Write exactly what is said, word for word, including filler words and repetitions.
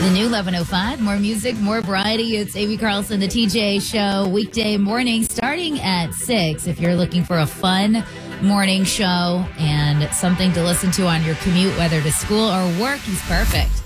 The new eleven oh five, more music, more variety. It's Amy Carlson, the T J Show, weekday morning starting at six. If you're looking for a fun morning show and something to listen to on your commute, whether to school or work, he's perfect.